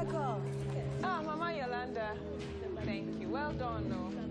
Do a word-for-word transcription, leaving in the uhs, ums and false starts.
Welcome. Ah, Mama Yolanda. Thank you. Well done, no.